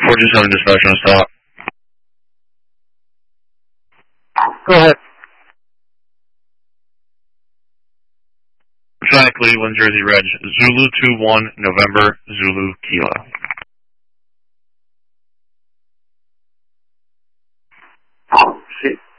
427 dispatch on stop. Go ahead. Phonetically, 1 Jersey Reg, Zulu 21, November, Zulu Kilo. Shit.